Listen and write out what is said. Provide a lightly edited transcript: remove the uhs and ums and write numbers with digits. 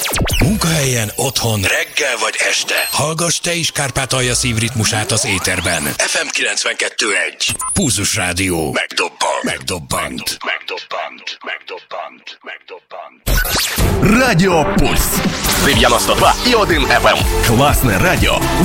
Munkahelyen, otthon, reggel vagy este. Hallgass te is Kárpátalja szívritmusát az éterben. FM 92.1. Pulzus Rádió. Megdobbant. Радио Пульс. 91,1 FM. Классное радио